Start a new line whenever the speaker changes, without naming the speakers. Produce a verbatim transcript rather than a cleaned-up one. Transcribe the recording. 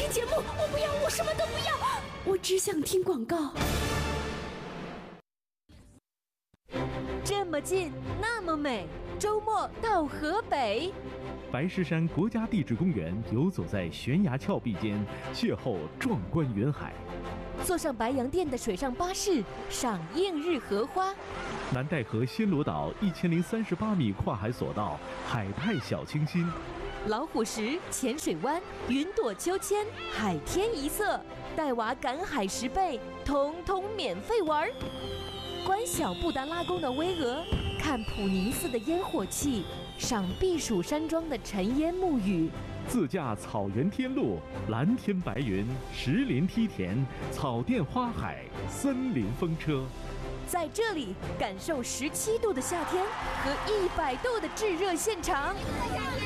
节目，我不要，我什么都不要，我只想听广告。
这么近，那么美，周末到河北。
白石山国家地质公园游走在悬崖峭壁间，邂逅壮观云海。
坐上白洋淀的水上巴士，赏映日荷花。
南戴河暹罗岛一千零三十八米跨海索道，海派小清新。
老虎石、浅水湾、云朵秋千、海天一色，带娃赶海十倍，通通免费玩。观小布达拉宫的巍峨，看普宁寺的烟火气，赏避暑山庄的尘烟沐雨。
自驾草原天路，蓝天白云，石林梯田，草甸花海，森林风车。
在这里感受十七度的夏天和一百度的炙热现场。